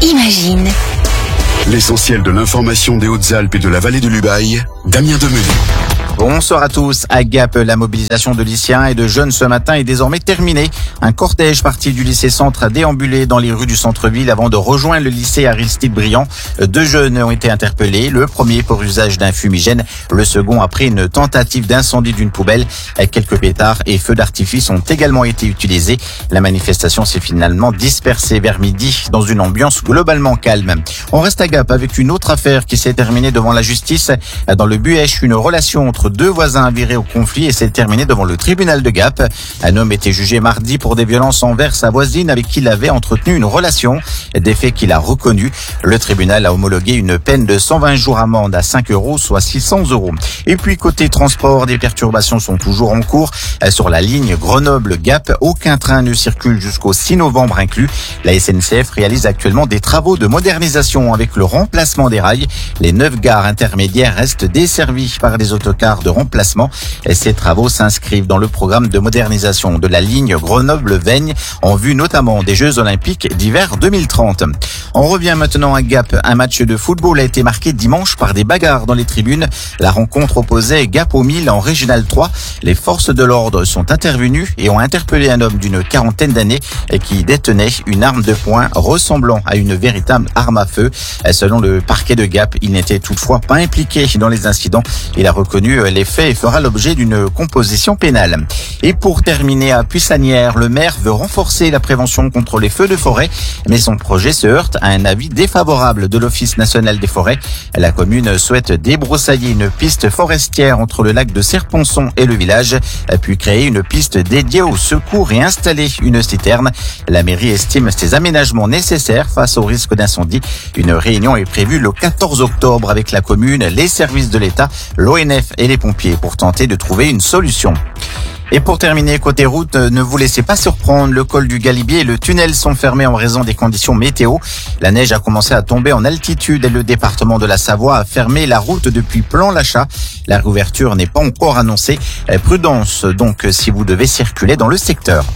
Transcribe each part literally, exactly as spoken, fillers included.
Imagine. L'essentiel de l'information des Hautes-Alpes et de la vallée de l'Ubaye, Damien Demenu. Bonsoir à tous. À Gap, la mobilisation de lycéens et de jeunes ce matin est désormais terminée. Un cortège parti du lycée Centre a déambulé dans les rues du centre-ville avant de rejoindre le lycée Aristide-Briand. Deux jeunes ont été interpellés. Le premier pour usage d'un fumigène, le second après une tentative d'incendie d'une poubelle. Quelques pétards et feux d'artifice ont également été utilisés. La manifestation s'est finalement dispersée vers midi dans une ambiance globalement calme. On reste à Gap avec une autre affaire qui s'est terminée devant la justice. Dans le Buèche, une relation entre deux voisins virés au conflit et s'est terminé devant le tribunal de Gap. Un homme était jugé mardi pour des violences envers sa voisine avec qui il avait entretenu une relation. Des faits qu'il a reconnus. Le tribunal a homologué une peine de cent vingt jours amende à cinq euros, soit six cents euros. Et puis côté transport, des perturbations sont toujours en cours. Sur la ligne Grenoble-Gap, aucun train ne circule jusqu'au six novembre inclus. La S N C F réalise actuellement des travaux de modernisation avec le remplacement des rails. Les neuf gares intermédiaires restent desservies par des autocars de remplacement. Et ces travaux s'inscrivent dans le programme de modernisation de la ligne Grenoble-Veynes en vue notamment des Jeux Olympiques d'hiver deux mille trente. On revient maintenant à Gap. Un match de football a été marqué dimanche par des bagarres dans les tribunes. La rencontre opposait Gap au Mille en Régional trois. Les forces de l'ordre sont intervenues et ont interpellé un homme d'une quarantaine d'années qui détenait une arme de poing ressemblant à une véritable arme à feu. Selon le parquet de Gap, il n'était toutefois pas impliqué dans les incidents. Il a reconnu les faits et fera l'objet d'une composition pénale. Et pour terminer à Pussanières, le maire veut renforcer la prévention contre les feux de forêt, mais son projet se heurte à un avis défavorable de l'Office national des forêts. La commune souhaite débroussailler une piste forestière entre le lac de Serponçon et le village, puis créer une piste dédiée au secours et installer une citerne. La mairie estime ces aménagements nécessaires face au risque d'incendie. Une réunion est prévue le quatorze octobre avec la commune, les services de l'État, l'O N F et les pompiers pour tenter de trouver une solution. Et pour terminer, côté route, ne vous laissez pas surprendre, le col du Galibier et le tunnel sont fermés en raison des conditions météo. La neige a commencé à tomber en altitude et le département de la Savoie a fermé la route depuis Plan-l'Achat. La réouverture n'est pas encore annoncée. Prudence donc si vous devez circuler dans le secteur.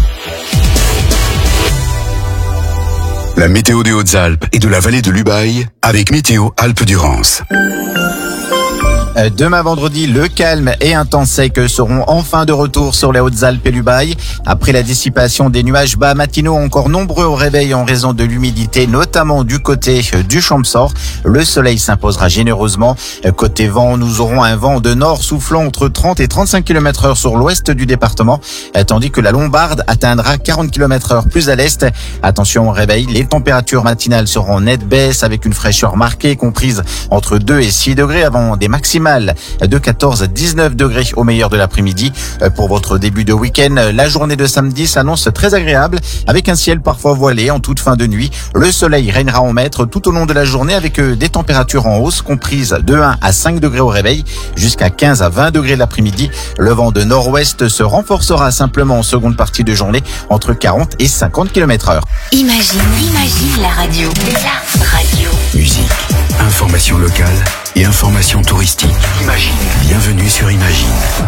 La météo des Hautes-Alpes et de la vallée de l'Ubaye avec Météo Alpes-Durance. Demain vendredi, le calme et un temps sec seront enfin de retour sur les Hautes-Alpes et l'Ubaye. Après la dissipation des nuages bas matinaux encore nombreux au réveil en raison de l'humidité, notamment du côté du Champsaur, le soleil s'imposera généreusement. Côté vent, nous aurons un vent de nord soufflant entre trente et trente-cinq kilomètres heure sur l'ouest du département, tandis que la Lombarde atteindra quarante kilomètres heure plus à l'est. Attention au réveil, les températures matinales seront en nette baisse avec une fraîcheur marquée comprise entre deux et six degrés avant des maximales de quatorze à dix-neuf degrés au meilleur de l'après-midi. Pour votre début de week-end, la journée de samedi s'annonce très agréable avec un ciel parfois voilé en toute fin de nuit. Le soleil régnera en maître tout au long de la journée avec des températures en hausse comprises de un à cinq degrés au réveil jusqu'à quinze à vingt degrés l'après-midi. Le vent de nord-ouest se renforcera simplement en seconde partie de journée entre quarante et cinquante kilomètres heure. Imagine, imagine la radio. La radio. Musique, information locale et information touristique. Imagine. Bienvenue sur Imagine.